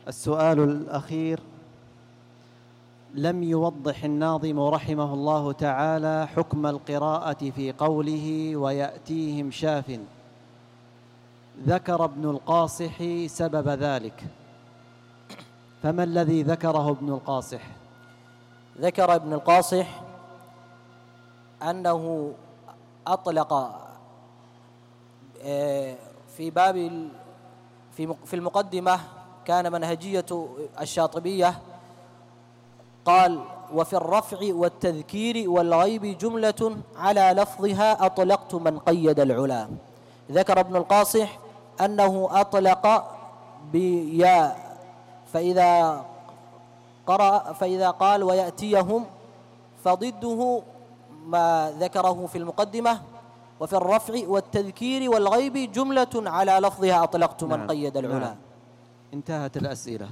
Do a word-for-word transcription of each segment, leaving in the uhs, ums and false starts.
السؤال الأخير: لم يوضح الناظم رحمه الله تعالى حكم القراءة في قوله ويأتيهم شاف. ذكر ابن القاصح سبب ذلك، فما الذي ذكره ابن القاصح؟ ذكر ابن القاصح أنه أطلق في باب في المقدمة، كان منهجية الشاطبية، قال: وفي الرفع والتذكير والغيب جملة على لفظها أطلقت من قيد العلا. ذكر ابن القاصح أنه أطلق بياء، فإذا قرأ فإذا قال ويأتيهم فضده ما ذكره في المقدمة: وفي الرفع والتذكير والغيب جملة على لفظها أطلقت من نعم. قيد العلا. نعم. انتهت الأسئلة.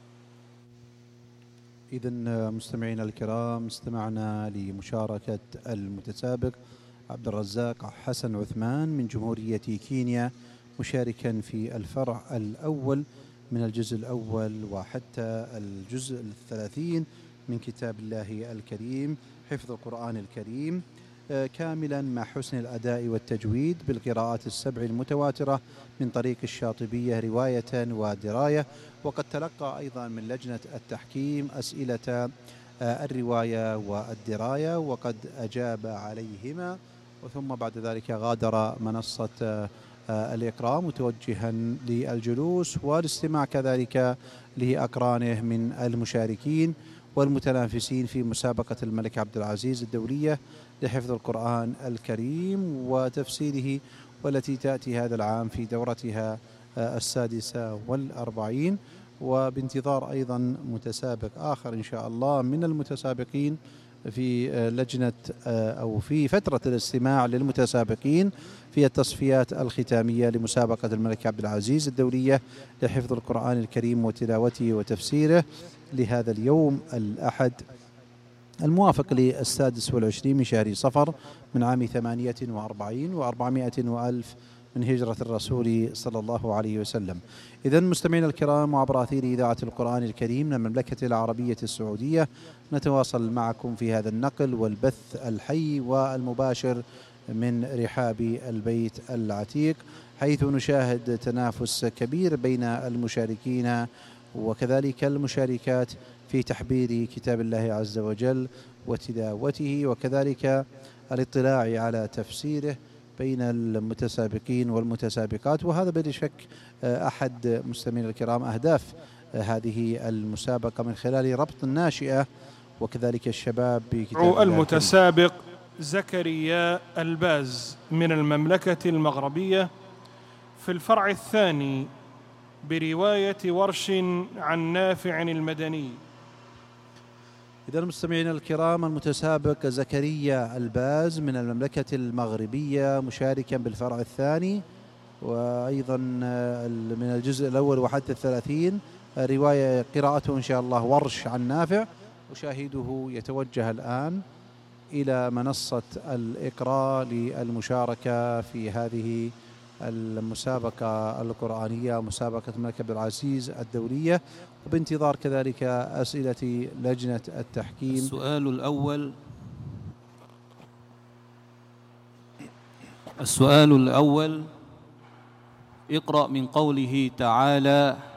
إذن مستمعينا الكرام، استمعنا لمشاركة المتسابق عبد الرزاق حسن عثمان من جمهورية كينيا، مشاركا في الفرع الأول من الجزء الأول وحتى الجزء الثلاثين من كتاب الله الكريم، حفظ القرآن الكريم كاملا مع حسن الأداء والتجويد بالقراءات السبع المتواترة من طريق الشاطبية رواية ودراية. وقد تلقى أيضا من لجنة التحكيم أسئلة الرواية والدراية وقد أجاب عليهما، وثم بعد ذلك غادر منصة الإقراء متوجها للجلوس والاستماع كذلك لأقرانه من المشاركين والمتنافسين في مسابقة الملك عبد العزيز الدولية لحفظ القرآن الكريم وتفسيره، والتي تأتي هذا العام في دورتها السادسة والأربعين، وبانتظار أيضا متسابق آخر إن شاء الله من المتسابقين في لجنة أو في فترة الاستماع للمتسابقين في التصفيات الختامية لمسابقة الملك عبد العزيز الدولية لحفظ القرآن الكريم وتلاوته وتفسيره لهذا اليوم الأحد الموافق للسادس والعشرين من شهر صفر من عام ثمانية وأربعين وأربعمائة وألف من هجرة الرسول صلى الله عليه وسلم. إذن مستمعينا الكرام، وعبر أثير إذاعة القرآن الكريم من المملكة العربية السعودية نتواصل معكم في هذا النقل والبث الحي والمباشر من رحاب البيت العتيق، حيث نشاهد تنافس كبير بين المشاركين وكذلك المشاركات في تحبير كتاب الله عز وجل وتلاوته، وكذلك الاطلاع على تفسيره بين المتسابقين والمتسابقات. وهذا بلا شك أحد مستمعينا الكرام أهداف هذه المسابقة من خلال ربط الناشئة وكذلك الشباب بكتاب المتسابق زكريا الباز من المملكة المغربية في الفرع الثاني برواية ورش عن نافع المدني. إذا المستمعين الكرام، المتسابق زكريا الباز من المملكة المغربية مشاركا بالفرع الثاني وأيضا من الجزء الأول وحتى الثلاثين، رواية قراءته إن شاء الله ورش عن نافع. أشاهده يتوجه الآن إلى منصة الإقراء للمشاركة في هذه المسابقة القرآنية، مسابقة الملك عبد العزيز الدولية، وبانتظار كذلك أسئلة لجنة التحكيم. السؤال الأول السؤال الأول اقرأ من قوله تعالى: